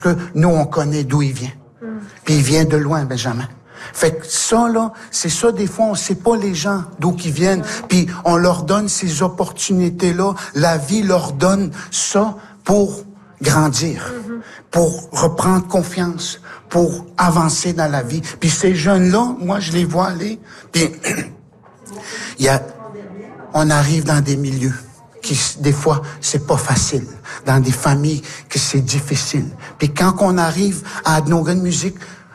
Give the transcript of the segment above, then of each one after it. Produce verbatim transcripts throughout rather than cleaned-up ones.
que nous, on connaît d'où il vient. Mm. Puis il vient de loin, Benjamin. Fait que ça, là, c'est ça, des fois, on sait pas les gens d'où ils viennent, puis on leur donne ces opportunités-là. La vie leur donne ça pour grandir, mm-hmm. pour reprendre confiance, pour avancer dans la vie. Puis ces jeunes-là, moi, je les vois aller, puis il y a, on arrive dans des milieux qui, des fois, c'est pas facile, dans des familles que c'est difficile. Puis quand on arrive à nos musique,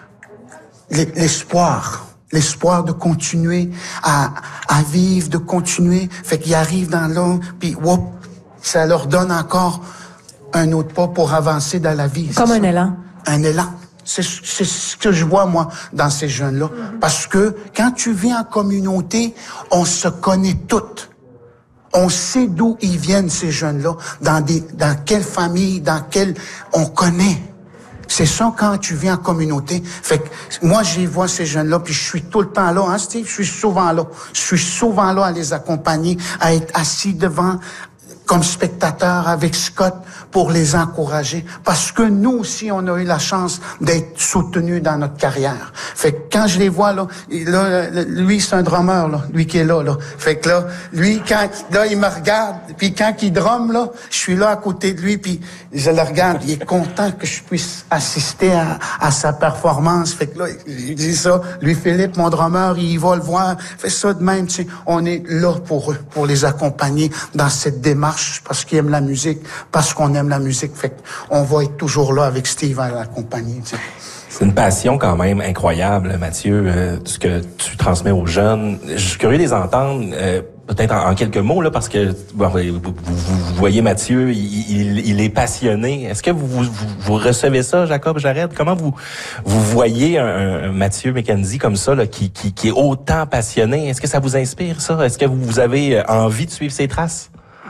l'espoir, l'espoir de continuer à, à vivre, de continuer, fait qu'ils arrivent dans l'eau, puis whoop, ça leur donne encore un autre pas pour avancer dans la vie. Comme un ça. élan. Un élan. C'est, c'est ce que je vois, moi, dans ces jeunes-là. Mm-hmm. Parce que quand tu vis en communauté, on se connaît toutes. On sait d'où ils viennent, ces jeunes-là, dans des, dans quelle famille, dans quelle, on connaît. C'est ça quand tu vis en communauté. Fait que moi, j'y vois ces jeunes-là, puis je suis tout le temps là, hein, Steve? Je suis souvent là. Je suis souvent là à les accompagner, à être assis devant, comme spectateur avec Scott, pour les encourager. Parce que nous aussi, on a eu la chance d'être soutenus dans notre carrière. Fait que quand je les vois, là, là, lui, c'est un drummer, là, lui qui est là, là. Fait que là, lui, quand, là, il me regarde, puis quand il drumme, là, je suis là à côté de lui, puis je le regarde, il est content que je puisse assister à, à sa performance. Fait que là, il dit ça, lui, Philippe, mon drummer, il va le voir. Fait ça de même, tu sais, on est là pour eux, pour les accompagner dans cette démarche, parce qu'ils aiment la musique, parce qu'on aime la musique. Fait qu'on va être toujours là avec Steve à l'accompagner, tu sais. C'est une passion quand même incroyable, Mathieu, euh, ce que tu transmets aux jeunes. Je suis curieux de les entendre, euh, peut-être en, en quelques mots, là, parce que bon, vous, vous, vous voyez Mathieu, il, il, il est passionné. Est-ce que vous, vous, vous recevez ça, Jacob Jarret? Comment vous vous voyez un, un Mathieu McKenzie comme ça, là, qui, qui, qui est autant passionné? Est-ce que ça vous inspire, ça? Est-ce que vous avez envie de suivre ses traces?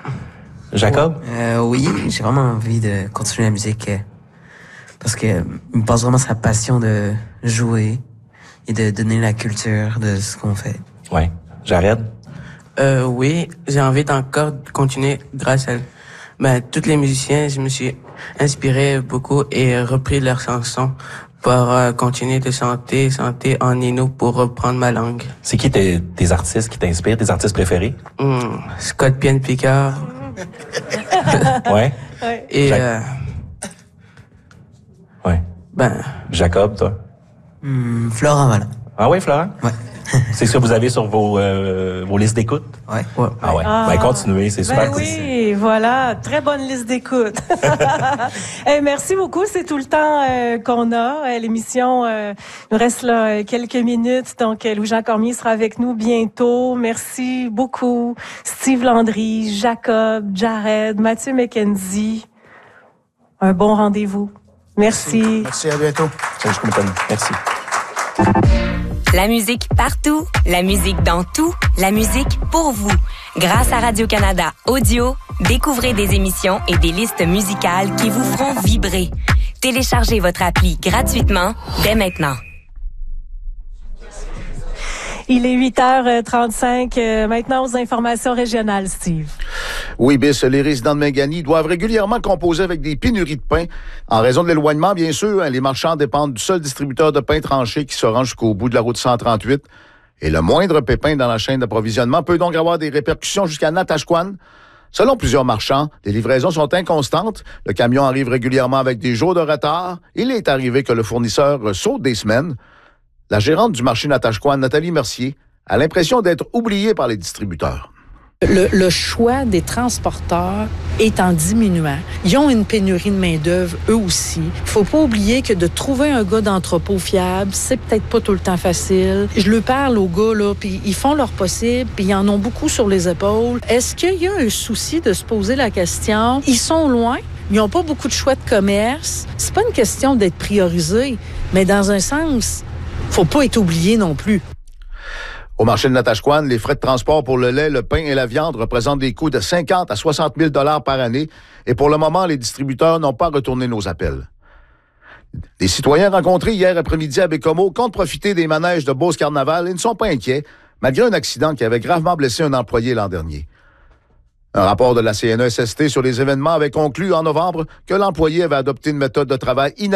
Jacob? Euh, oui, j'ai vraiment envie de continuer la musique euh, parce que euh, il me passe vraiment sa passion de jouer et de donner la culture de ce qu'on fait. Ouais. Jared? Euh, oui, j'ai envie d'encore continuer grâce à ben, tous les musiciens. Je me suis inspiré beaucoup et repris leurs chansons pour euh, continuer de chanter, chanter en inou pour reprendre ma langue. C'est qui tes, tes artistes qui t'inspirent, tes artistes préférés? Mmh, Scott Pienne-Picard. Ouais. Et Jac- euh, ouais. ben Jacob, toi? Hum, Florent, voilà. Ah oui, Florent? Ouais. C'est ce que vous avez sur vos, euh, vos listes d'écoute? Ouais. ouais. Ah ouais. Ah, ben continuez, c'est super. Ben oui, voilà, très bonne liste d'écoute. Eh, merci beaucoup, c'est tout le temps euh, qu'on a. Euh, l'émission euh, nous reste là quelques minutes, donc euh, Louis-Jean Cormier sera avec nous bientôt. Merci beaucoup, Steve Landry, Jacob, Jared, Mathieu McKenzie. Un bon rendez-vous. Merci. Merci, à bientôt. Salut, je suis Merci. La musique partout, la musique dans tout, la musique pour vous. Grâce à Radio-Canada Audio, découvrez des émissions et des listes musicales qui vous feront vibrer. Téléchargez votre appli gratuitement dès maintenant. Il est huit heures trente-cinq. Euh, maintenant, aux informations régionales, Steve. Oui, bis, les résidents de Méganie doivent régulièrement composer avec des pénuries de pain. En raison de l'éloignement, bien sûr, les marchands dépendent du seul distributeur de pain tranché qui se rend jusqu'au bout de la route cent trente-huit. Et le moindre pépin dans la chaîne d'approvisionnement peut donc avoir des répercussions jusqu'à Natashquan. Selon plusieurs marchands, les livraisons sont inconstantes. Le camion arrive régulièrement avec des jours de retard. Il est arrivé que le fournisseur saute des semaines. La gérante du marché Natashquan, Nathalie Mercier, a l'impression d'être oubliée par les distributeurs. Le, le choix des transporteurs est en diminuant. Ils ont une pénurie de main-d'œuvre, eux aussi. Il faut pas oublier que de trouver un gars d'entrepôt fiable, c'est peut-être pas tout le temps facile. Je leur parle aux gars, là, puis ils font leur possible, puis ils en ont beaucoup sur les épaules. Est-ce qu'il y a un souci de se poser la question? Ils sont loin. Ils n'ont pas beaucoup de choix de commerce. C'est pas une question d'être priorisé, mais dans un sens, faut pas être oublié non plus. Au marché de Natashquan, les frais de transport pour le lait, le pain et la viande représentent des coûts de cinquante à soixante mille dollars par année. Et pour le moment, les distributeurs n'ont pas retourné nos appels. Les citoyens rencontrés hier après-midi à Bécomo comptent profiter des manèges de Beauce Carnaval et ne sont pas inquiets, malgré un accident qui avait gravement blessé un employé l'an dernier. Un rapport de la C N E S S T sur les événements avait conclu en novembre que l'employé avait adopté une méthode de travail inadaptée